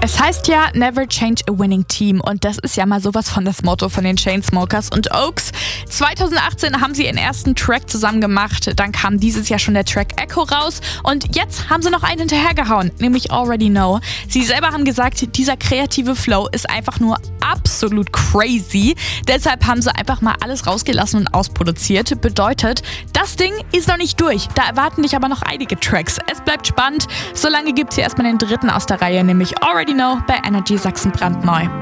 Es heißt ja Never Change a Winning Team und das ist ja mal sowas von das Motto von den Chainsmokers und Oaks. 2018 haben sie ihren ersten Track zusammen gemacht, dann kam dieses Jahr schon der Track Echo raus und jetzt haben sie noch einen hinterhergehauen, nämlich Already Know. Sie selber haben gesagt, dieser kreative Flow ist einfach nur absolut crazy. Deshalb haben sie einfach mal alles rausgelassen und ausproduziert. Bedeutet, das Ding ist noch nicht durch. Da erwarten dich aber noch einige Tracks. Es bleibt spannend. Solange gibt es hier erstmal den dritten aus der Reihe, nämlich Already Know bei Energy Sachsen brandneu.